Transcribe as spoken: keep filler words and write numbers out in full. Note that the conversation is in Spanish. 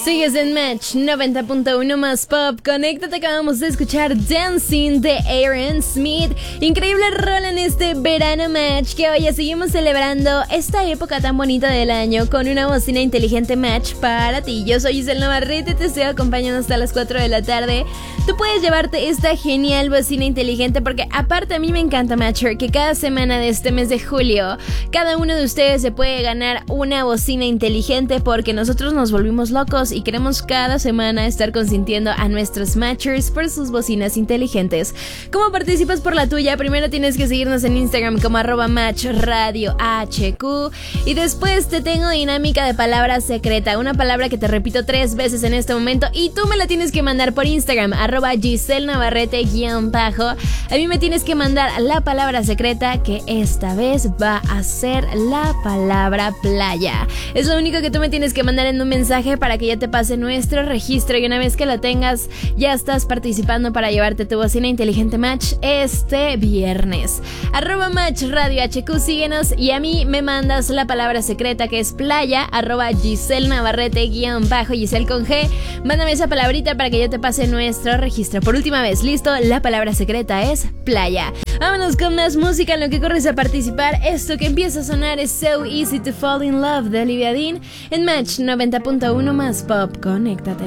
Sigues en Match noventa punto uno más pop. Conéctate, acabamos de escuchar Dancing de Aaron Smith. Increíble rol en este verano Match, que hoy seguimos celebrando esta época tan bonita del año con una bocina inteligente Match para ti. Yo soy Giselle Navarrete, te estoy acompañando hasta las cuatro de la tarde. Tú puedes llevarte esta genial bocina inteligente porque aparte a mí me encanta Matcher, que cada semana de este mes de julio cada uno de ustedes se puede ganar una bocina inteligente porque nosotros nos volvimos locos y queremos cada semana estar consintiendo a nuestros Matchers por sus bocinas inteligentes. ¿Cómo participas por la tuya? Primero tienes que seguirnos en Instagram como arroba Match Radio H Q y después te tengo dinámica de palabra secreta, una palabra que te repito tres veces en este momento y tú me la tienes que mandar por Instagram arroba Giselle Navarrete guión bajo. A mí me tienes que mandar la palabra secreta, que esta vez va a ser la palabra playa. Es lo único que tú me tienes que mandar en un mensaje para que ya te pase nuestro registro y una vez que lo tengas ya estás participando para llevarte tu bocina inteligente Match este viernes. Arroba Match Radio H Q, síguenos y a mí me mandas la palabra secreta, que es playa, arroba Giselle Navarrete guión bajo, Giselle con G. Mándame esa palabrita para que ya te pase nuestro registro. Por última vez, listo, la palabra secreta es playa. Vámonos con más música en lo que corres a participar. Esto que empieza a sonar es So Easy to Fall in Love de Olivia Dean en Match noventa punto uno más pop. Conéctate.